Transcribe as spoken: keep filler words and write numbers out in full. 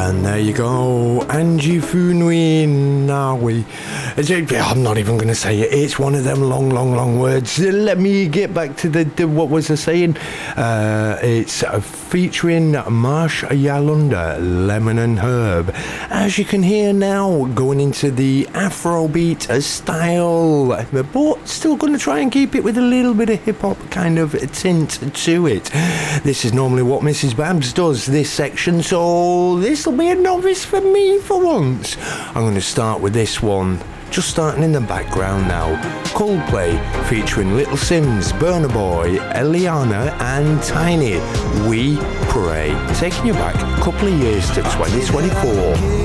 And there you go, Angie Funui Nawi. I'm not even going to say it. It's one of them long, long, long words. Let me get back to the, the what was I saying? Uh, it's featuring Marsh Yalunda, Lemon and Herb. As you can hear now, going into the Afrobeat style, but still going to try and keep it with a little bit of hip hop kind of tint to it. This is normally what Missus Babs does, this section, so this will be a novice for me for once. I'm going to start with this one, just starting in the background now. Coldplay featuring Little Sims, Burna Boy, Eliana and Tiny. We Pray. Taking you back a couple of years to twenty twenty-four.